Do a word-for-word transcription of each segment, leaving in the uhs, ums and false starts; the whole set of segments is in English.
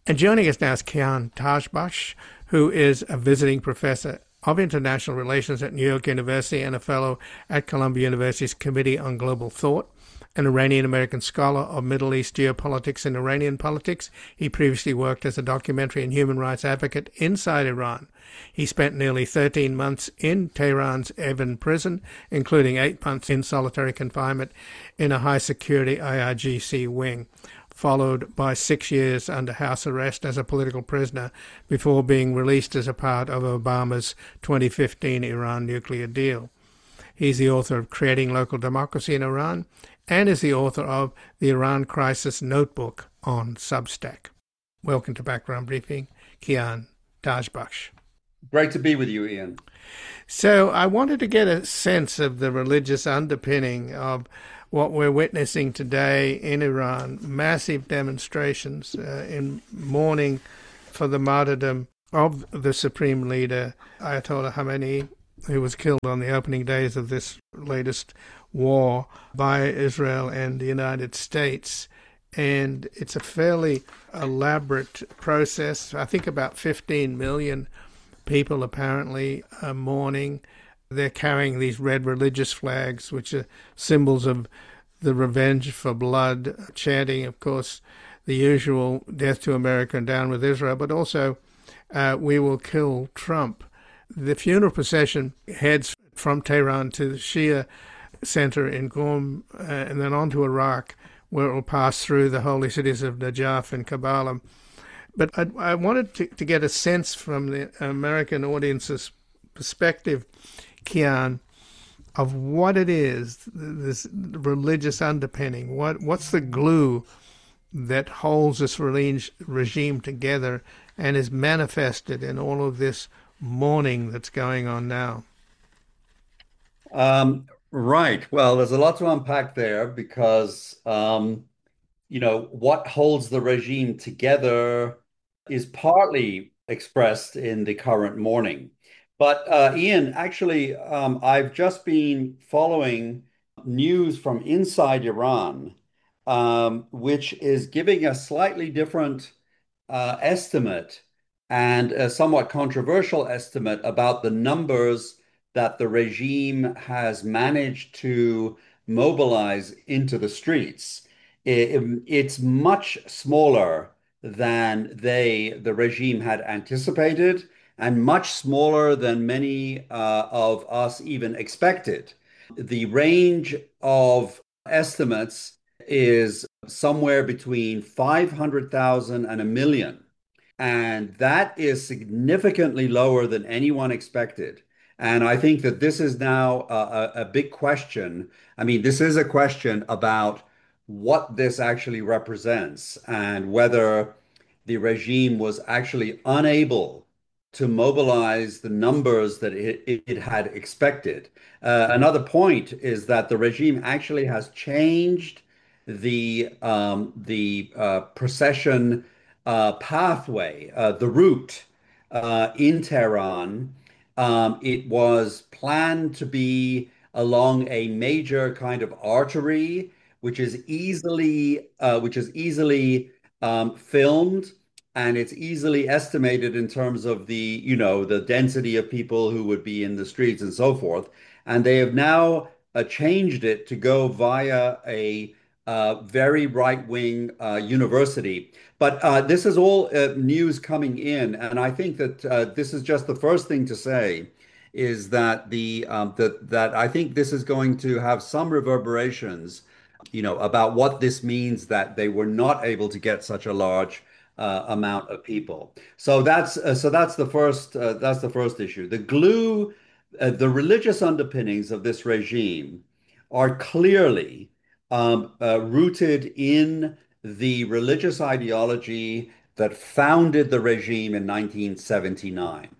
And joining us now is Kian Tajbakhsh, who is a visiting professor of international relations at New York University and a fellow at Columbia University's Committee on Global Thought, an Iranian-American scholar of Middle East geopolitics and Iranian politics. He previously worked as a documentary and human rights advocate inside Iran. He spent nearly thirteen months in Tehran's Evin prison, including eight months in solitary confinement in a high-security I R G C wing, followed by six years under house arrest as a political prisoner before being released as a part of Obama's twenty fifteen Iran nuclear deal. He's the author of Creating Local Democracy in Iran and is the author of the Iran Crisis Notebook on Substack. Welcome to Background Briefing, Kian Tajbakhsh. Great to be with you, Ian. So I wanted to get a sense of the religious underpinning of what we're witnessing today in Iran, massive demonstrations uh, in mourning for the martyrdom of the supreme leader, Ayatollah Khamenei, who was killed on the opening days of this latest war by Israel and the United States. And it's a fairly elaborate process. I think about fifteen million people apparently are mourning. They're carrying these red religious flags, which are symbols of the revenge for blood, chanting, of course, the usual death to America and down with Israel, but also uh, we will kill Trump. The funeral procession heads from Tehran to the Shia center in Qom uh, and then on to Iraq, where it will pass through the holy cities of Najaf and Kabbalah. But I, I wanted to, to get a sense from the American audience's perspective, Kian, of what it is, this religious underpinning. What what's the glue that holds this regime together and is manifested in all of this mourning that's going on now? Um, right. Well, there's a lot to unpack there because, um, you know, what holds the regime together is partly expressed in the current mourning. But uh, Ian, actually, um, I've just been following news from inside Iran, um, which is giving a slightly different uh, estimate and a somewhat controversial estimate about the numbers that the regime has managed to mobilize into the streets. It, it's much smaller than they, the regime had anticipated, and much smaller than many uh, of us even expected. The range of estimates is somewhere between five hundred thousand and a million. And that is significantly lower than anyone expected. And I think that this is now a, a, a big question. I mean, this is a question about what this actually represents and whether the regime was actually unable to mobilize the numbers that it, it had expected. Uh, another point is that the regime actually has changed the um, the uh, procession uh, pathway, uh, the route uh, in Tehran. Um, it was planned to be along a major kind of artery, which is easily uh, which is easily um, filmed, and it's easily estimated in terms of the, you know, the density of people who would be in the streets and so forth. And they have now uh, changed it to go via a uh, very right-wing uh, university. But uh, this is all uh, news coming in, and I think that uh, this is just the first thing to say is that the um, that that I think this is going to have some reverberations, you know, about what this means that they were not able to get such a large uh, amount of people. So that's uh, so that's the first uh, that's the first issue. The glue, uh, the religious underpinnings of this regime are clearly um, uh, rooted in the religious ideology that founded the regime in nineteen seventy-nine.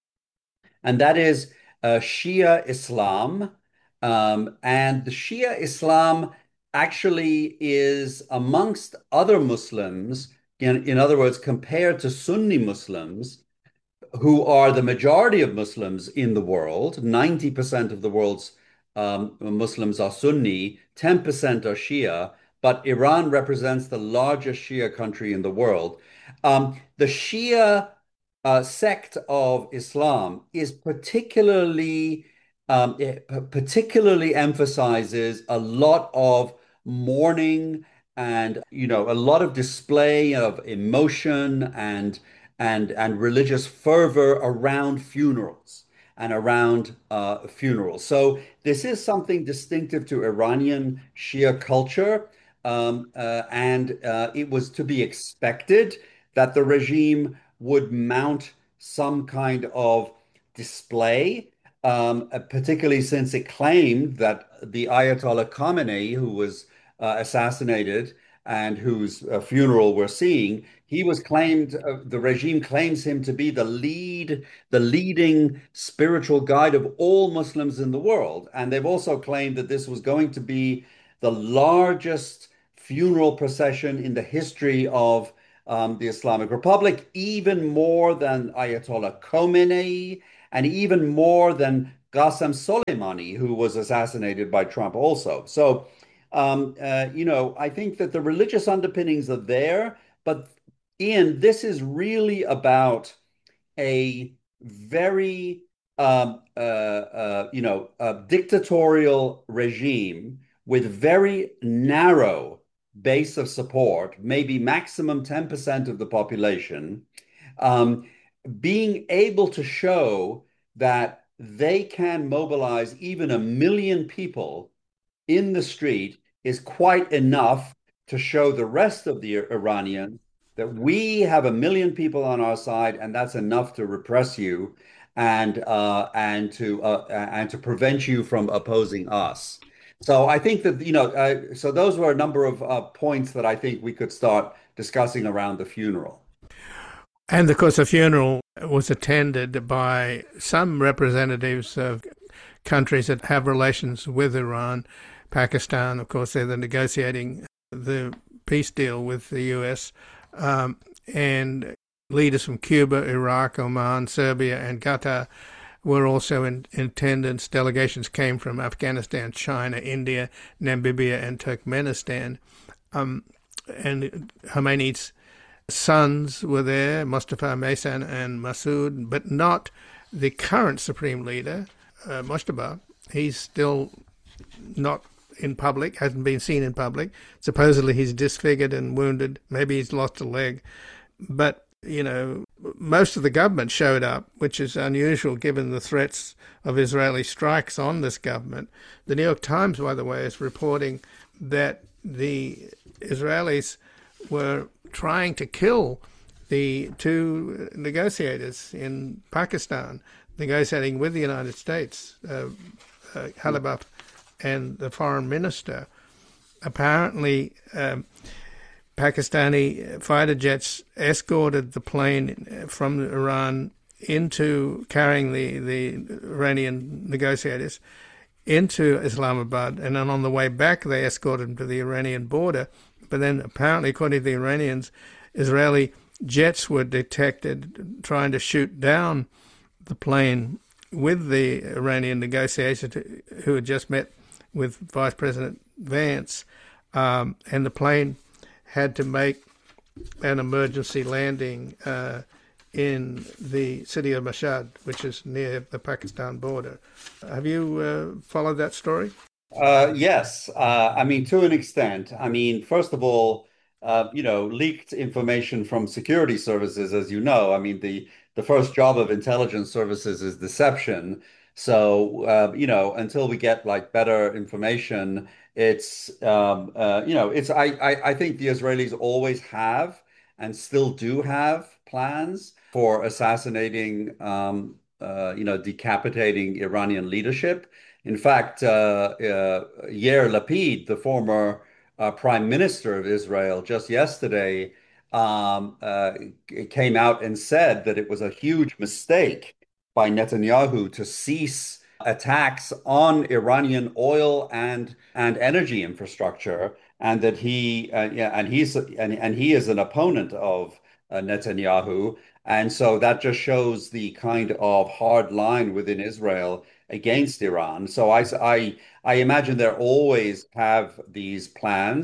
And that is uh, Shia Islam. Um, and the Shia Islam actually is amongst other Muslims, in, in other words, compared to Sunni Muslims, who are the majority of Muslims in the world. ninety percent of the world's um, Muslims are Sunni, ten percent are Shia, but Iran represents the largest Shia country in the world. Um, the Shia uh, sect of Islam is particularly um, it particularly emphasizes a lot of mourning and you know a lot of display of emotion and and and religious fervor around funerals and around uh, funerals. So this is something distinctive to Iranian Shia culture, um, uh, and uh, it was to be expected that the regime would mount some kind of display, um, uh, particularly since it claimed that the Ayatollah Khamenei, who was uh, assassinated and whose uh, funeral we're seeing, he was claimed, uh, the regime claims him to be the lead, the leading spiritual guide of all Muslims in the world. And they've also claimed that this was going to be the largest funeral procession in the history of um, the Islamic Republic, even more than Ayatollah Khomeini, and even more than Qasem Soleimani, who was assassinated by Trump also. So, um, uh, you know, I think that the religious underpinnings are there, but Ian, this is really about a very um, uh, uh, you know, a dictatorial regime with very narrow base of support, maybe maximum ten percent of the population, um, being able to show that they can mobilize even a million people in the street is quite enough to show the rest of the Iranians that we have a million people on our side, and that's enough to repress you and uh, and to uh, and to prevent you from opposing us. So I think that you know, uh, so those were a number of uh, points that I think we could start discussing around the funeral. And of course, the funeral was attended by some representatives of countries that have relations with Iran. Pakistan, of course, they're the negotiating the peace deal with the U S, um, and leaders from Cuba, Iraq, Oman, Serbia, and Qatar were also in, in attendance. Delegations came from Afghanistan, China, India, Namibia, and Turkmenistan. Um, and Khomeini's sons were there, Mustafa Mehsan and Massoud, but not the current supreme leader, uh, Moshtaba. He's still not in public, hasn't been seen in public. Supposedly he's disfigured and wounded. Maybe he's lost a leg. But, you know, most of the government showed up, which is unusual given the threats of Israeli strikes on this government. The New York Times, by the way, is reporting that the Israelis were trying to kill the two negotiators in Pakistan, negotiating with the United States, uh, uh, Halabaf and the foreign minister. Apparently, um, Pakistani fighter jets escorted the plane from Iran into carrying the, the Iranian negotiators into Islamabad, and then on the way back they escorted them to the Iranian border. But then apparently, according to the Iranians, Israeli jets were detected trying to shoot down the plane with the Iranian negotiators who had just met with Vice President Vance, um, and the plane had to make an emergency landing uh, in the city of Mashhad, which is near the Pakistan border. Have you uh, followed that story? Uh, yes, uh, I mean, to an extent. I mean, first of all, uh, you know, leaked information from security services, as you know. I mean, the the first job of intelligence services is deception. So, uh, you know, until we get like better information, it's um, uh, you know, it's I, I I think the Israelis always have and still do have plans for assassinating, um, uh, you know, decapitating Iranian leadership. In fact, uh, uh, Yair Lapid, the former uh, prime minister of Israel, just yesterday um, uh, came out and said that it was a huge mistake by Netanyahu to cease attacks on Iranian oil and and energy infrastructure, and that he uh, yeah, and he's and, and he is an opponent of uh, Netanyahu, and so that just shows the kind of hard line within Israel against Iran. So I, I, I imagine they always have these plans.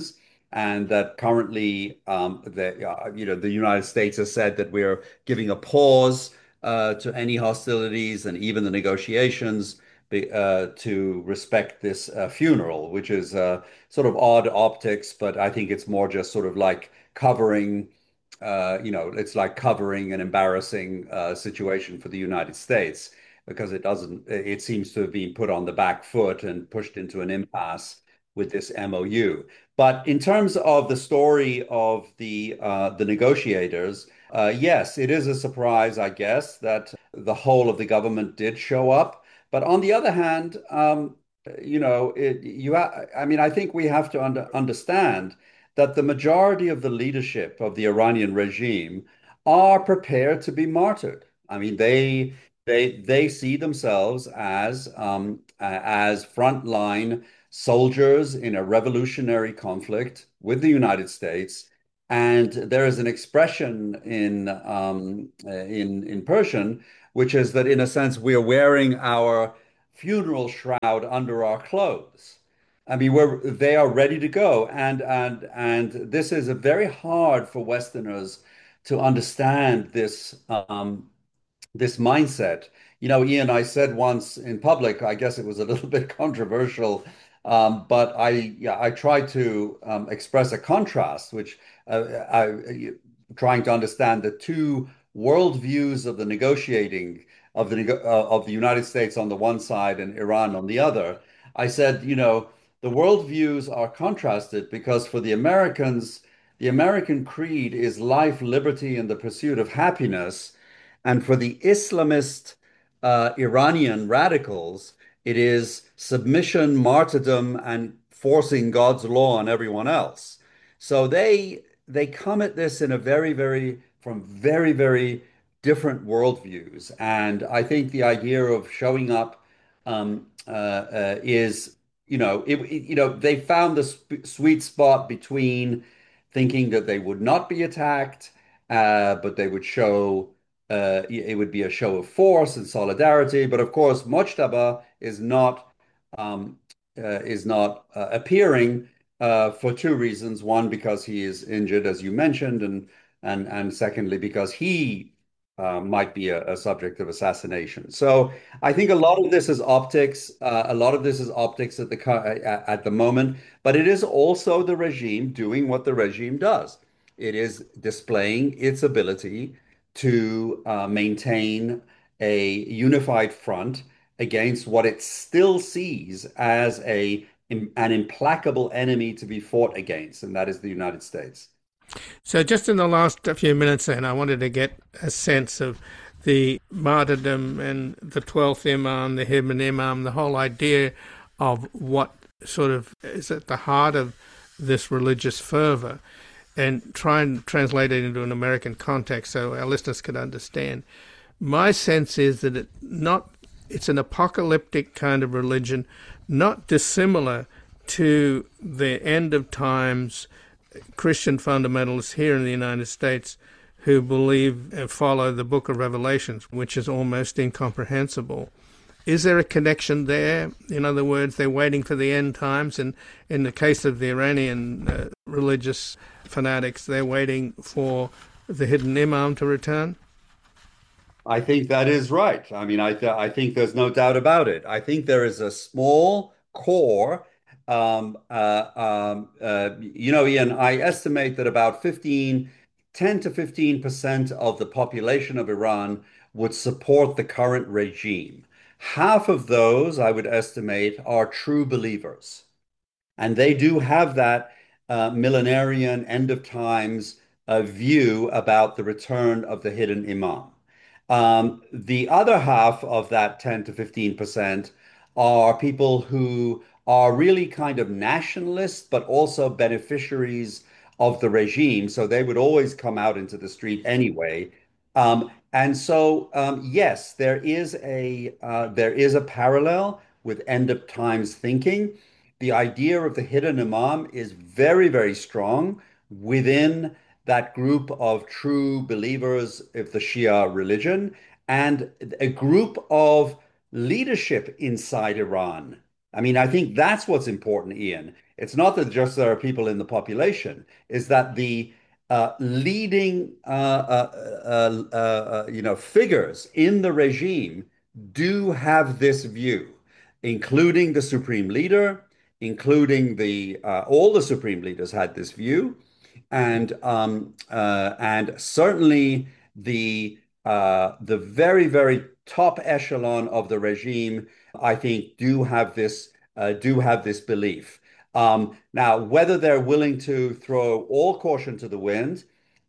and that currently, um, the, uh, you know, the United States has said that we're giving a pause uh, to any hostilities and even the negotiations be, uh, to respect this uh, funeral, which is uh, sort of odd optics, but I think it's more just sort of like covering, uh, you know, it's like covering an embarrassing uh, situation for the United States because it doesn't, it seems to have been put on the back foot and pushed into an impasse with this M O U. But in terms of the story of the uh, the negotiators, uh, yes, it is a surprise, I guess, that the whole of the government did show up. But on the other hand, um, you know, it, you ha I mean, I think we have to under, understand that the majority of the leadership of the Iranian regime are prepared to be martyred. I mean, they they they see themselves as um, as frontline soldiers in a revolutionary conflict with the United States. And there is an expression in um, uh, in in Persian, which is that in a sense we are wearing our funeral shroud under our clothes. I mean, we're they are ready to go, and and and this is a very hard for Westerners to understand this um, this mindset. You know, Ian, I said once in public, I guess it was a little bit controversial, um, but I, yeah, I tried to um, express a contrast, which uh, I, trying to understand the two worldviews of the negotiating of the nego- uh, of the United States on the one side and Iran on the other. I said, you know, the worldviews are contrasted because for the Americans, the American creed is life, liberty, and the pursuit of happiness. And for the Islamist uh, Iranian radicals, it is submission, martyrdom, and forcing God's law on everyone else. So they they come at this in a very, very from very, very different worldviews. And I think the idea of showing up um, uh, uh, is, you know, it, it- you know, they found the sp sweet spot between thinking that they would not be attacked, uh, but they would show uh, it would be a show of force and solidarity. But of course, Mojtaba is not um, uh, is not uh, appearing uh, for two reasons. One, because he is injured, as you mentioned, and and and secondly, because he uh, might be a, a subject of assassination. So I think a lot of this is optics. Uh, a lot of this is optics at the at the moment, but it is also the regime doing what the regime does. It is displaying its ability to uh, maintain a unified front against what it still sees as a an implacable enemy to be fought against, and that is the United States. So, just in the last few minutes, then, I wanted to get a sense of the martyrdom and the twelfth Imam, the hidden Imam, the whole idea of what sort of is at the heart of this religious fervor, and try and translate it into an American context so our listeners could understand. My sense is that it not it's an apocalyptic kind of religion, not dissimilar to the end of times Christian fundamentalists here in the United States who believe and follow the book of Revelations, which is almost incomprehensible. Is there a connection there? In other words, they're waiting for the end times, and in the case of the Iranian uh, religious fanatics, they're waiting for the hidden Imam to return? I think that is right. I mean, I th I think there's no doubt about it. I think there is a small core. Um, uh, um, uh, you know, Ian, I estimate that about fifteen, ten to fifteen percent of the population of Iran would support the current regime. Half of those, I would estimate, are true believers. And they do have that uh, millenarian end of times uh, view about the return of the hidden imam. Um, the other half of that ten to fifteen percent are people who are really kind of nationalists, but also beneficiaries of the regime. So they would always come out into the street anyway. Um, and so, um, yes, there is a uh, there is a parallel with end of times thinking. The idea of the hidden imam is very, very strong within that group of true believers of the Shia religion and a group of leadership inside Iran I mean, I think that's what's important, Ian. It's not that just there are people in the population, is that the uh, leading uh, uh, uh, uh, uh, you know, figures in the regime do have this view, including the supreme leader, including the uh, all the supreme leaders had this view, and um, uh, and certainly the uh, the very, very top echelon of the regime, I think, do have this uh, do have this belief. Um, now, whether they're willing to throw all caution to the wind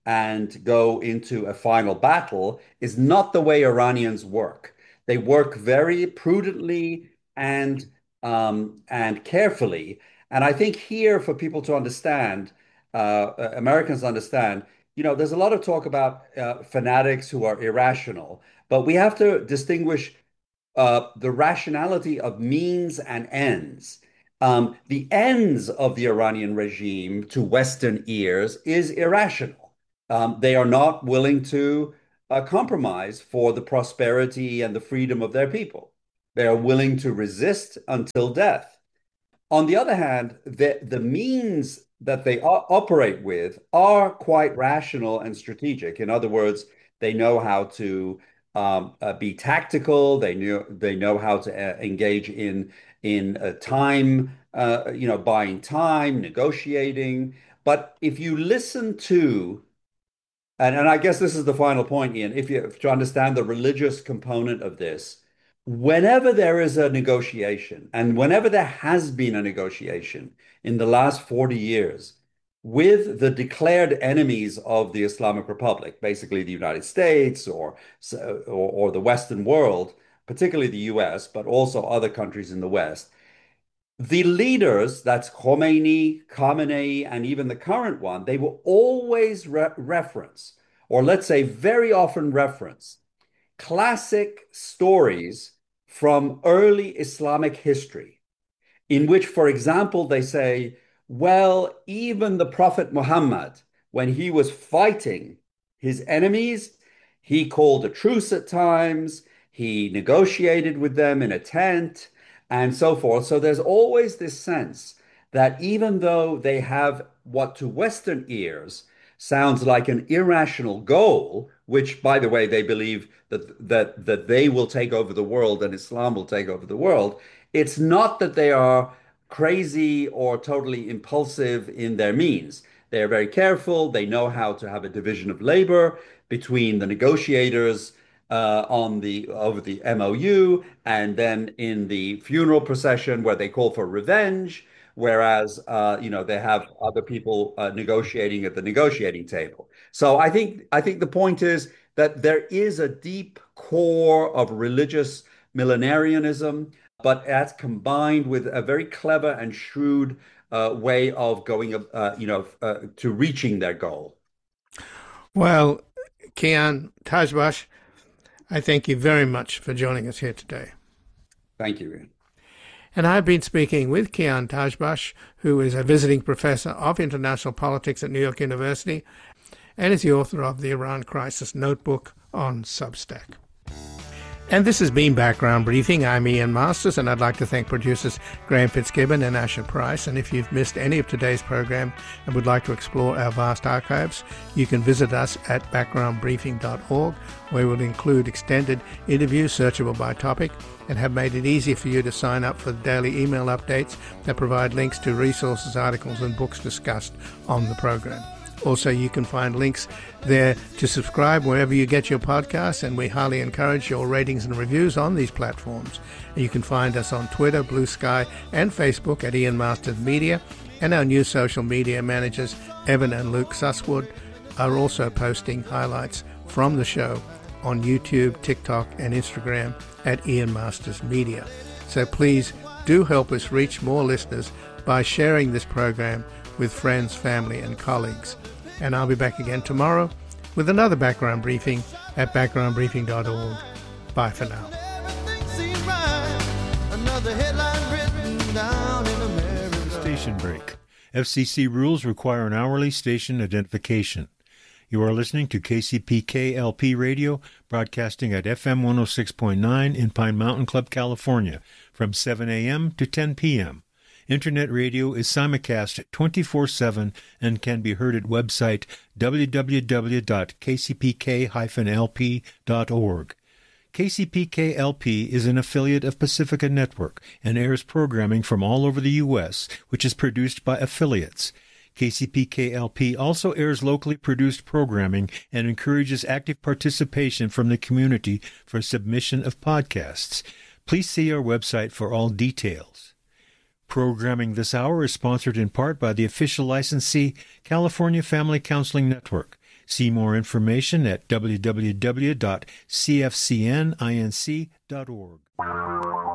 and go into a final battle is not the way Iranians work. They work very prudently and um, and carefully. And I think here, for people to understand, uh, Americans understand, you know, there's a lot of talk about uh, fanatics who are irrational, but we have to distinguish uh, the rationality of means and ends. Um, the ends of the Iranian regime to Western ears is irrational. Um, they are not willing to uh, compromise for the prosperity and the freedom of their people. They are willing to resist until death. On the other hand, the, the means that they operate with are quite rational and strategic. In other words, they know how to um, uh, be tactical. They know they know how to uh, engage in in uh, time, uh, you know, buying time, negotiating. But if you listen to and, and I guess this is the final point, Ian, if you to understand the religious component of this, whenever there is a negotiation, and whenever there has been a negotiation in the last forty years with the declared enemies of the Islamic Republic, basically the United States or, or, or the Western world, particularly the U S, but also other countries in the West, the leaders, that's Khomeini, Khamenei, and even the current one, they will always re reference, or let's say very often reference, classic stories from early Islamic history, in which, for example, they say, well, even the Prophet Muhammad, when he was fighting his enemies, he called a truce at times, he negotiated with them in a tent, and so forth. So there's always this sense that even though they have what to Western ears sounds like an irrational goal, which, by the way, they believe that that that they will take over the world and Islam will take over the world, it's not that they are crazy or totally impulsive in their means. They are very careful. They know how to have a division of labor between the negotiators uh, on the over the M O U, and then in the funeral procession where they call for revenge, whereas uh, you know they have other people uh, negotiating at the negotiating table. So I think I think the point is that there is a deep core of religious millenarianism, but that's combined with a very clever and shrewd uh, way of going, uh, you know, uh, to reaching their goal. Well, Kian Tajbakhsh, I thank you very much for joining us here today. Thank you, Ian. And I've been speaking with Kian Tajbakhsh, who is a visiting professor of international politics at New York University and is the author of the Iran Crisis Notebook on Substack. And this has been Background Briefing. I'm Ian Masters, and I'd like to thank producers Graham Fitzgibbon and Asher Price. And if you've missed any of today's program and would like to explore our vast archives, you can visit us at background briefing dot org, where we'll include extended interviews searchable by topic and have made it easy for you to sign up for the daily email updates that provide links to resources, articles, and books discussed on the program. Also, you can find links there to subscribe wherever you get your podcasts, and we highly encourage your ratings and reviews on these platforms. You can find us on Twitter, Blue Sky, and Facebook at Ian Masters Media, and our new social media managers, Evan and Luke Susswood, are also posting highlights from the show on YouTube, TikTok, and Instagram at Ian Masters Media. So please do help us reach more listeners by sharing this program with friends, family, and colleagues. And I'll be back again tomorrow with another background briefing at background briefing dot org. Bye for now. Station break. F C C rules require an hourly station identification. You are listening to K C P K L P Radio, broadcasting at F M one oh six point nine in Pine Mountain Club, California, from seven a.m. to ten p.m. Internet radio is simulcast twenty-four seven and can be heard at website w w w dot k c p k dash l p dot org. K C P K L P is an affiliate of Pacifica Network and airs programming from all over the U S, which is produced by affiliates. K C P K L P also airs locally produced programming and encourages active participation from the community for submission of podcasts. Please see our website for all details. Programming this hour is sponsored in part by the official licensee, California Family Counseling Network. See more information at w w w dot c f c n inc dot org.